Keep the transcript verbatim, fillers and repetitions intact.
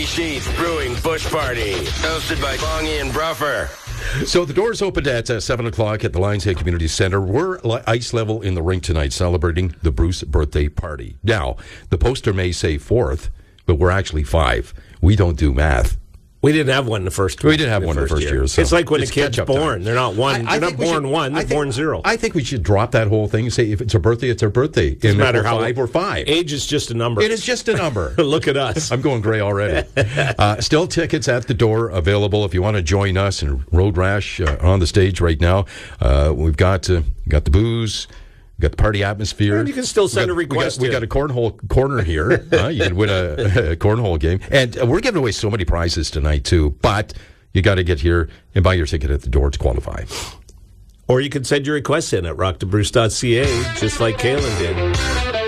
Sheets Brewing Bush Party, hosted by Bongie and Bruffer. So the doors opened at uh, seven o'clock at the Lions Head Community Center. We're li- ice level in the rink tonight celebrating the Bruce birthday party. Now, the poster may say fourth, but we're actually five. We don't do math. We didn't have one the first We didn't have one the first year. so it's like when it's a kid's born. catch-up time. They're not one. I- I they're think not we born should- one. They're I think- born zero. I think we should drop that whole thing and say if it's a birthday, it's a birthday. Doesn't And if matter we're how five, we're five. Age is just a number. It is just a number. Look at us. I'm going gray already. uh, still tickets at the door available if you want to join us in Road Rash uh, on the stage right now. Uh, we've got uh, got the booze. We got the party atmosphere. And you can still send we got, a request We got, we got a cornhole corner here. uh, you can win a, a cornhole game. And uh, we're giving away so many prizes tonight, too. But you got to get here and buy your ticket at the door to qualify. Or you can send your requests in at rock to bruce dot c a, just like Kaylin did.